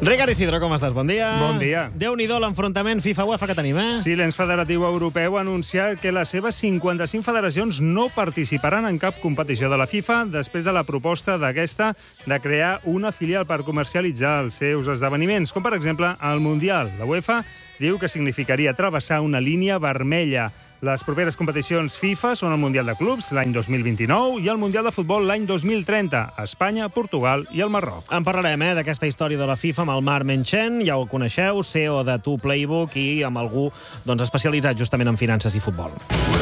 Ricard Isidro, com estàs? Bon dia. Bon dia. Déu-n'hi-do l'enfrontament FIFA-UEFA que tenim, Sí, l'ens federatiu europeu ha anunciat que les seves 55 federacions no participaran en cap competició de la FIFA després de la proposta d'aquesta de crear una filial per comercialitzar els seus esdeveniments, com per exemple el Mundial. La UEFA diu que significaria travessar una línia vermella. Les properes competicions FIFA són el Mundial de Clubs l'any 2029 i el Mundial de Futbol l'any 2030, a Espanya, Portugal i el Marroc. En parlarem, d'aquesta història de la FIFA amb el Marc Menchen, ja ho coneixeu, CEO de 2Playbook i amb algú especialitzat justament en finances i futbol.